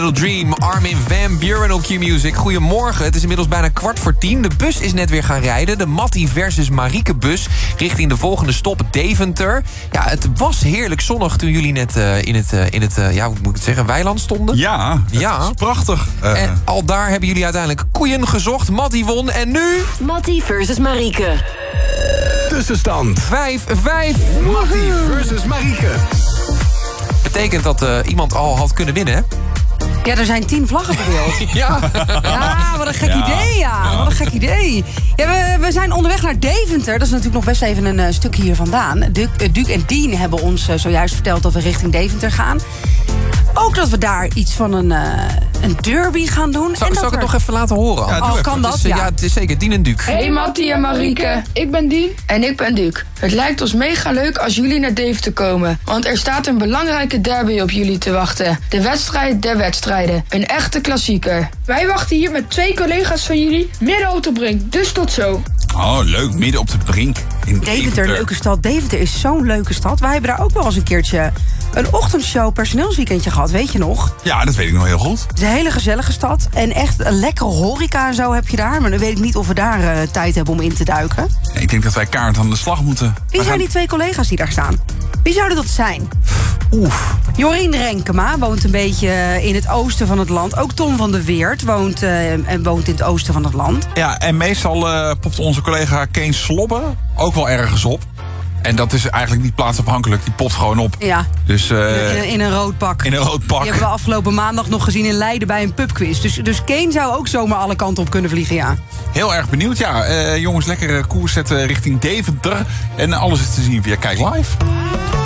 Dream, Armin van Buuren op Q-Music. Goedemorgen, het is inmiddels bijna 9:15. De bus is net weer gaan rijden. De Mattie versus Marieke bus richting de volgende stop Deventer. Ja, het was heerlijk zonnig toen jullie net in het hoe moet ik het zeggen, weiland stonden. Ja, het is prachtig. En al daar hebben jullie uiteindelijk koeien gezocht. Mattie won en nu... Mattie versus Marieke. Tussenstand 5-5. Mattie versus Marieke. Betekent dat iemand al had kunnen winnen, hè? Ja, er zijn 10 vlaggen verdeeld. Ja. Ja, wat een gek idee, ja. Wat een gek idee. Ja, we zijn onderweg naar Deventer. Dat is natuurlijk nog best even een stukje hier vandaan. Duc en Dien hebben ons zojuist verteld dat we richting Deventer gaan. Ook dat we daar iets van een derby gaan doen. Zal ik het nog even laten horen? Ja, kan dat? Ja, het is zeker Dien en Duc. Hey Mattie en Marieke, ik ben Dien. En ik ben Duc. Het lijkt ons mega leuk als jullie naar Deventer komen. Want er staat een belangrijke derby op jullie te wachten. De wedstrijd der wedstrijden. Een echte klassieker. Wij wachten hier met 2 collega's van jullie midden op de brink. Dus tot zo. Oh, leuk, midden op de brink. In Deventer, een leuke stad. Deventer is zo'n leuke stad. Wij hebben daar ook wel eens een keertje een ochtendshow personeelsweekendje gehad, weet je nog? Ja, dat weet ik nog heel goed. Het is een hele gezellige stad. En echt een lekkere horeca en zo heb je daar. Maar dan weet ik niet of we daar tijd hebben om in te duiken. Ik denk dat wij kaart aan de slag moeten. Wie zijn die 2 collega's die daar staan? Wie zouden dat zijn? Jorien Renkema woont een beetje in het oosten van het land. Ook Tom van der Weert woont in het oosten van het land. Ja, en meestal popt onze collega Kees Slobbe ook wel ergens op. En dat is eigenlijk niet plaatsafhankelijk. Die popt gewoon op. Ja, dus, in een rood pak. In een rood pak. Die hebben we afgelopen maandag nog gezien in Leiden bij een pubquiz. Dus Kane zou ook zomaar alle kanten op kunnen vliegen, ja. Heel erg benieuwd, ja. Jongens, lekker koers zetten richting Deventer. En alles is te zien via Kijk Live.